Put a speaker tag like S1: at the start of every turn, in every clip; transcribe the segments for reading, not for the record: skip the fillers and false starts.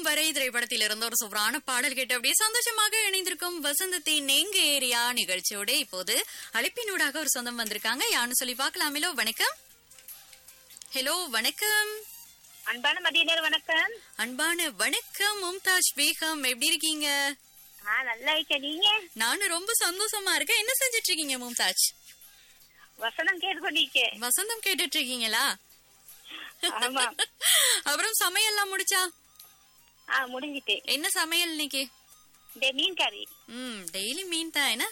S1: வரை திரைப்படத்தில் இருந்த ஒரு சூப்பரான பாடல் கேட்டு அப்படியே சந்தோஷமாக இணைந்திருக்கும் வசந்தத்தின் எங்க ஏரியா நிகழ்ச்சியோட இப்போது அழைப்பினூடாக ஒரு சொந்தம் வந்திருக்காங்க. யாருன்னு சொல்லி பார்க்கலாமேலோ. வணக்கம். ஹலோ, வணக்கம்.
S2: அன்பான மதிய வணக்கம்.
S1: அன்பான வணக்கம் மும்தாஜ் பேகம், எப்படி இருக்கீங்க?
S2: நல்லா இருக்கேன். நீங்க?
S1: நானும் ரொம்ப சந்தோஷமா இருக்கேன். என்ன செஞ்சிட்டு இருக்கீங்க மும்தாஜ்?
S2: வசந்தம் கேட்டுக்கொண்டிருக்கேன்.
S1: வசந்தம் கேட்டுட்டு இருக்கீங்களா?
S2: ஆமா.
S1: அப்புறம் சமையல்லாம் முடிச்சா?
S2: முடிஞ்சிட்டு.
S1: என்ன சமையல் இன்னைக்கு?
S2: மீன் கறி.
S1: டெய்லி மீன் தான் என்ன?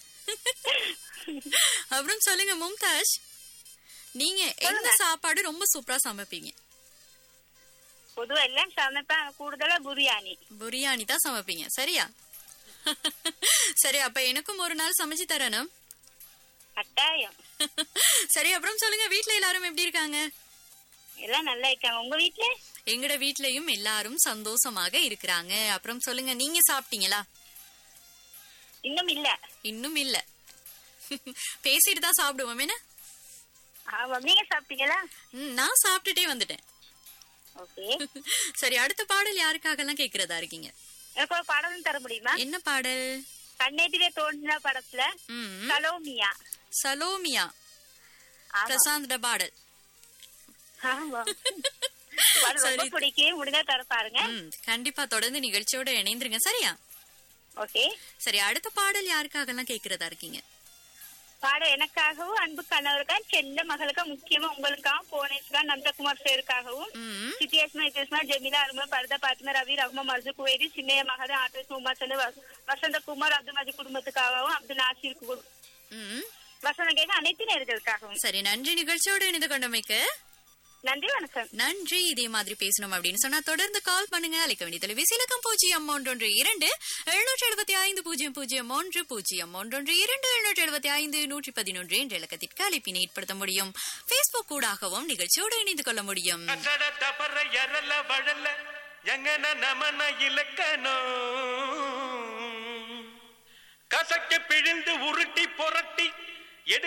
S1: அப்புறம் சொல்லுங்க மும்தாஜ், நீங்க எந்த சாப்பாடு ரொம்ப சூப்பரா சமைப்பீங்க?
S2: பொதுவா எல்லாம் சமைப்பேன், கூடுதலா பிரியாணி.
S1: பிரியாணி தான் சமைப்பீங்க, சரியா? சரி, அப்ப எனக்கும் ஒரு நாள் சமைச்சு தரணும்.
S2: கட்டாயம்.
S1: சரி, அப்புறம் சொல்லுங்க, வீட்ல எல்லாரும் எப்படி இருக்காங்க?
S2: எல்லாம் நல்லா இருக்காங்க. உங்க வீட்ல?
S1: எங்கட வீட்லயும் எல்லாரும் சந்தோஷமாக இருக்கிறாங்க. அப்புறம் சொல்லுங்க, நீங்க சாப்பிட்டீங்களா?
S2: இன்னும் இல்ல.
S1: இன்னும் இல்ல. பேசிட்டு தான் சாப்பிடுவோம் என்ன?
S2: நீங்க சாப்பிட்டீங்களா?
S1: நான் சாப்பிட்டுட்டே வந்துட்டேன்.
S2: ஓகே.
S1: சரி, அடுத்த பாடல் யாருக்காக எல்லாம் கேக்குறதா இருக்கீங்க?
S2: எனக்கு ஒரு பாடலும் தர முடியுமா?
S1: என்ன பாடல்?
S2: கண்ணெதிரே தோன்றின படத்துல சலோமியா.
S1: சலோமியா பிரசாந்த் பாடல்.
S2: பிடிக்கும், முடிஞ்சா தர பாருங்க.
S1: கண்டிப்பா தொடர்ந்து நிகழ்ச்சியோட இணைந்துருங்க, சரியா?
S2: ஓகே.
S1: சரி, அடுத்த பாடல் யாருக்காக எல்லாம் கேக்குறதா இருக்கீங்க?
S2: பாடம் எனக்காகவும், அன்பு கணவருக்காக, செல்ல மகளுக்கா, முக்கியமா உங்களுக்காக, போனேஸ்கா, நந்தகுமார் சேருக்காகவும், சித்தியாஸ்மா, ஜெமிலா, அருமா, பரதா, பாத்மா, ரவி, ரஹ்மா, மர்சு, குவேரி, சின்னைய மகத, ஆட்டோஸ், உமாசந்த, வசந்தகுமார், அப்துல் மஜி குடும்பத்துக்காகவும், அப்துல் நாசிர் வசந்த கேட்க அனைத்து நேர்களுக்காகவும்.
S1: சரி, நன்றி நிகழ்ச்சியோட இணைந்து கொண்டமைக்கு.
S2: நன்றி, வணக்கம்.
S1: நன்றி. இதே மாதிரி பேசணும் அப்படின்னு சொன்னா தொடர்ந்து கால் பண்ணுங்க. அழைக்க வேண்டிய தொலைபேசி இலக்கம் 012 775 001 012 775 111 என்ற இலக்கத்திற்கு அழைப்பினை ஏற்படுத்த முடியும். பேஸ்புக் ஊடாகவும் நிகழ்ச்சியோடு இணைந்து கொள்ள முடியும்.
S3: கசக்க பிழிந்து உருட்டி புரட்டி